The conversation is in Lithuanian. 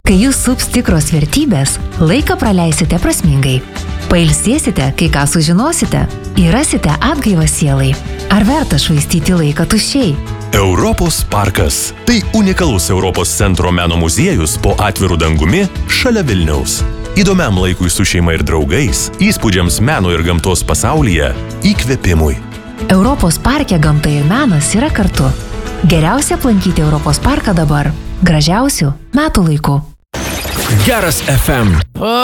Kai jūs sups tikros vertybės, laiką praleisite prasmingai. Pailsėsite, kai ką sužinosite, įrasite atgaivą sielai. Ar verta švaistyti laiką tuščiai? Europos parkas. Tai unikalus Europos centro meno muziejus po atviru dangumi šalia Vilniaus. Įdomiam laikui su šeima ir draugais, įspūdžiams meno ir gamtos pasaulyje, įkvėpimui. Europos parke gamta ir menas yra kartu. Geriausia aplankyti Europos parką dabar. Gražiausių metų laikų. Geras FM.